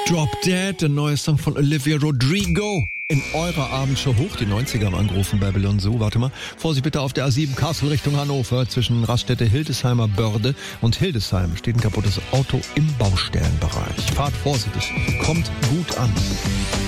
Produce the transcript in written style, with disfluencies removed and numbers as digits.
Drop Dead, der neue Song von Olivia Rodrigo. In eurer Abendshow hoch die 90er am Angerufen Babylon Zoo. Warte mal. Vorsicht bitte auf der A7 Kassel Richtung Hannover. Zwischen Raststätte Hildesheimer Börde und Hildesheim steht ein kaputtes Auto im Baustellenbereich. Fahrt vorsichtig. Kommt gut an.